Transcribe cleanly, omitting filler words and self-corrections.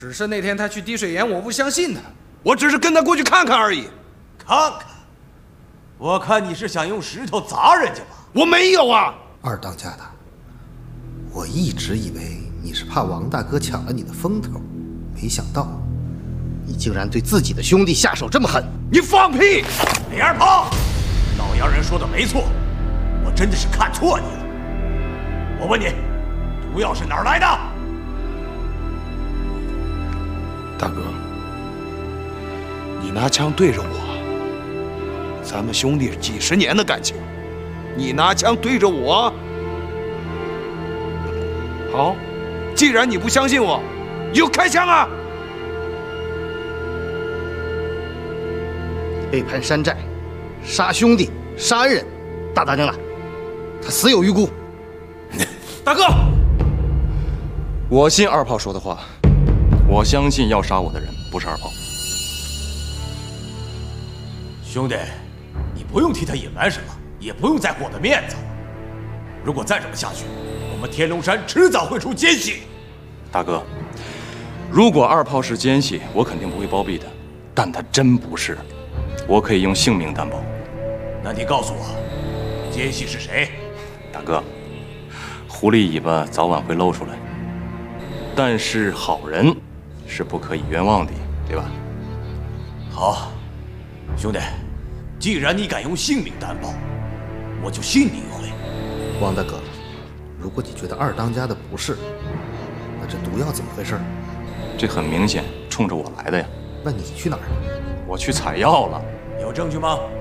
只是那天他去滴水岩，我不相信他， 我只是跟他过去看看而已。 看看，我看你是想用石头砸人家吧？ 我没有啊。 二当家的，我一直以为你是怕王大哥抢了你的风头，没想到你竟然对自己的兄弟下手这么狠！ 你放屁！ 李二炮，老洋人说的没错，我真的是看错你了。我问你，毒药是哪儿来的？ 大哥，你拿枪对着我，咱们兄弟几十年的感情，你拿枪对着我，好，既然你不相信我，你就开枪啊！ 背叛山寨，杀兄弟，杀恩人，大当家的，他死有余辜。 大哥， 我信二炮说的话，我相信要杀我的人不是二炮。 兄弟，你不用替他隐瞒什么，也不用在乎我的面子。如果再这么下去，我们天龙山迟早会出奸细。 大哥，如果二炮是奸细，我肯定不会包庇他，但他真不是，我可以用性命担保。 那你告诉我，奸细是谁？ 大哥，狐狸尾巴早晚会露出来，但是好人是不可以冤枉的，对吧？ 好，兄弟，既然你敢用性命担保，我就信你一回。 王大哥，如果你觉得二当家的不是，那这毒药怎么回事？ 这很明显冲着我来的呀。 那你去哪儿了？ 我去采药了。 有证据吗？